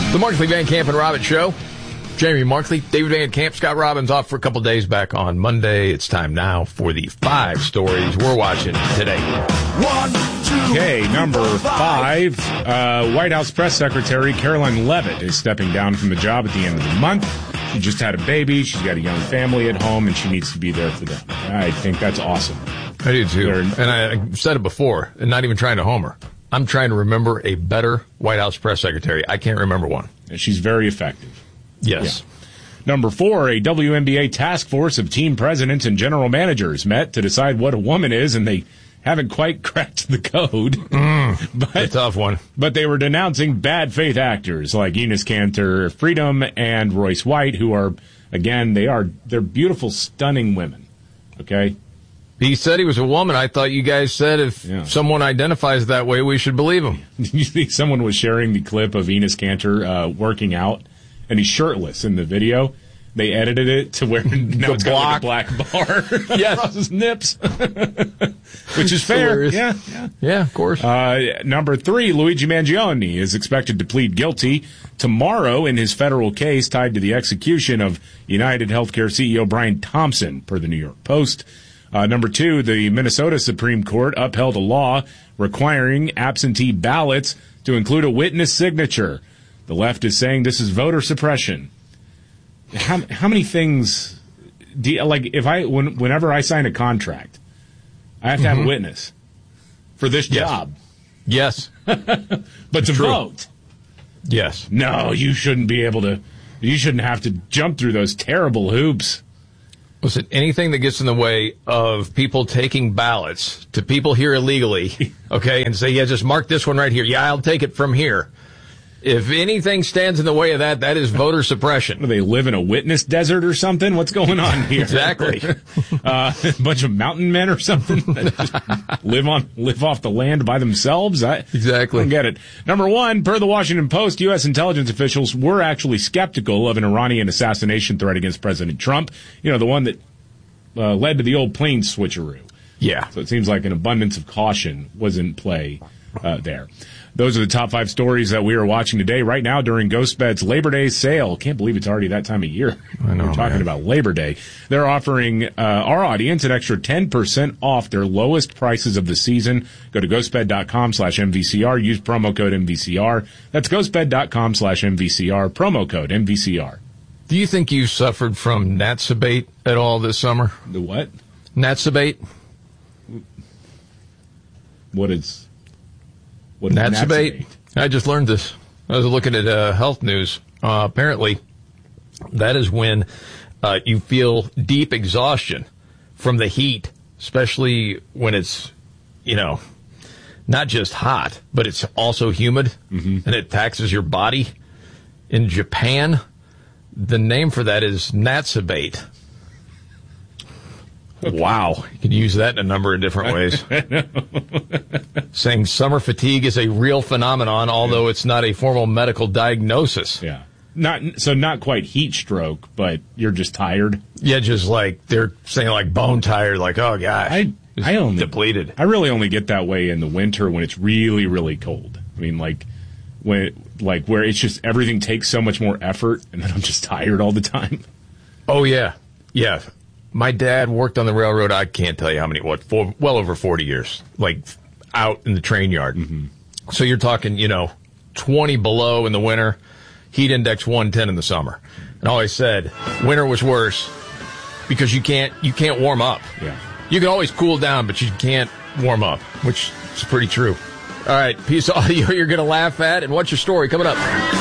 The Markley, Van Camp, and Robbins Show. Jamie Markley, David Van Camp, Scott Robbins off for a couple days back on Monday. It's time now for the 5 stories we're watching today. 1, 2, Okay, number 5. White House Press Secretary Caroline Leavitt is stepping down from the job at the end of the month. She just had a baby. She's got a young family at home, and she needs to be there for them. I think that's awesome. I do too. And I said it before, and not even trying to homer. I'm trying to remember a better White House press secretary. I can't remember one. And she's very effective. Yes. Yeah. Number 4, a WNBA task force of team presidents and general managers met to decide what a woman is, and they haven't quite cracked the code. But a tough one. But they were denouncing bad faith actors like Enes Kanter, Freedom, and Royce White, who are, again, they're beautiful, stunning women. Okay? He said he was a woman. I thought you guys said if someone identifies that way, we should believe him. You think someone was sharing the clip of Enes Kanter working out, and he's shirtless in the video? They edited it to where now it's got like a black bar across his nips, which is fair. Yeah, of course. Number 3, Luigi Mangione is expected to plead guilty tomorrow in his federal case tied to the execution of United Healthcare CEO Brian Thompson, per the New York Post. Number 2, the Minnesota Supreme Court upheld a law requiring absentee ballots to include a witness signature. The left is saying this is voter suppression. How many things do you, like, whenever I sign a contract, I have to have a witness for this job? Yes. But to vote? Yes. No, you shouldn't have to jump through those terrible hoops. Listen, anything that gets in the way of people taking ballots to people here illegally, okay, and say, yeah, just mark this one right here. Yeah, I'll take it from here. If anything stands in the way of that, that is voter suppression. Do they live in a witness desert or something? What's going on here? Exactly. A bunch of mountain men or something that just live off the land by themselves? Exactly. I don't get it. Number 1, per the Washington Post, U.S. intelligence officials were actually skeptical of an Iranian assassination threat against President Trump. You know, the one that led to the old plane switcheroo. Yeah. So it seems like an abundance of caution was in play there. Those are the top 5 stories that we are watching today. Right now, during GhostBed's Labor Day sale, can't believe it's already that time of year. I know, we're talking about Labor Day. They're offering our audience an extra 10% off their lowest prices of the season. Go to ghostbed.com/MVCR. Use promo code MVCR. That's ghostbed.com/MVCR. Promo code MVCR. Do you think you suffered from Natsabate at all this summer? The what? Natsabate? What is Natsabate? I just learned this. I was looking at health news. Apparently, that is when you feel deep exhaustion from the heat, especially when it's, not just hot, but it's also humid, and it taxes your body. In Japan, the name for that is Natsabate. Wow. You can use that in a number of different ways. Saying summer fatigue is a real phenomenon, although it's not a formal medical diagnosis. Yeah. Not quite heat stroke, but you're just tired. Yeah, just like they're saying like bone tired, like, oh gosh. I only depleted. I really only get that way in the winter when it's really, really cold. I mean, where it's just everything takes so much more effort and then I'm just tired all the time. Oh yeah. Yeah. My dad worked on the railroad, I can't tell you how many, well over 40 years, like out in the train yard. So you're talking, 20 below in the winter, heat index 110 in the summer. And always said, winter was worse because you can't warm up. Yeah. You can always cool down, but you can't warm up, which is pretty true. All right, piece of audio you're going to laugh at. And what's your story coming up?